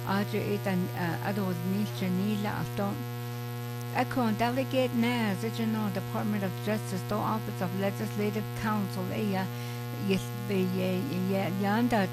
áidir iad an adóid níl níla afton. Econ delegate Naz, Department of Justice, the Office of Legislative Counsel, Yanda